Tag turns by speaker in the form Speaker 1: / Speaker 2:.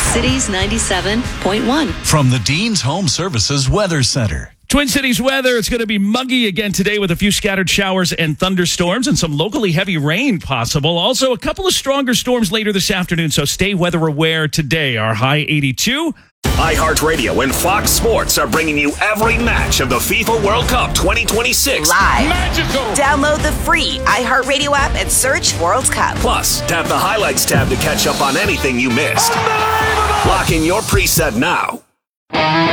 Speaker 1: Cities 97.1.
Speaker 2: From the Dean's Home Services Weather Center.
Speaker 3: Twin Cities weather, it's going to be muggy again today with a few scattered showers and thunderstorms and some locally heavy rain possible. Also, a couple of stronger storms later this afternoon, so stay weather aware today. Our high 82.
Speaker 4: iHeartRadio and Fox Sports are bringing you every match of the FIFA World Cup 2026.
Speaker 5: Live.
Speaker 4: Magical.
Speaker 5: Download the free iHeartRadio app and search World Cup.
Speaker 4: Plus, tap the highlights tab to catch up on anything you missed. Lock in your preset now.